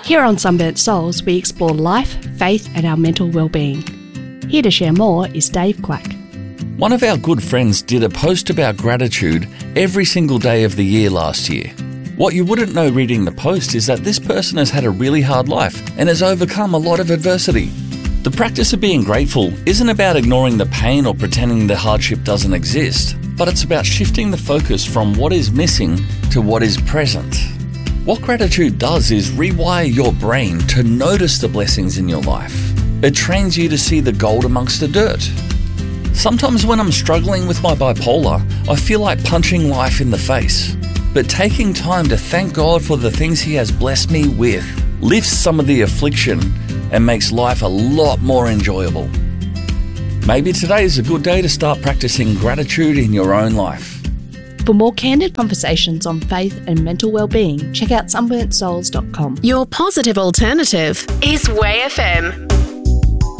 Here on Sunburnt Souls, we explore life, faith and our mental well-being. Here to share more is Dave Quack. One of our good friends did a post about gratitude every single day of the year last year. What you wouldn't know reading the post is that this person has had a really hard life and has overcome a lot of adversity. The practice of being grateful isn't about ignoring the pain or pretending the hardship doesn't exist, but it's about shifting the focus from what is missing to what is present. What gratitude does is rewire your brain to notice the blessings in your life. It trains you to see the gold amongst the dirt. Sometimes when I'm struggling with my bipolar, I feel like punching life in the face. But taking time to thank God for the things He has blessed me with lifts some of the affliction and makes life a lot more enjoyable. Maybe today is a good day to start practicing gratitude in your own life. For more candid conversations on faith and mental well-being, check out sunburntsouls.com. Your positive alternative is Way FM.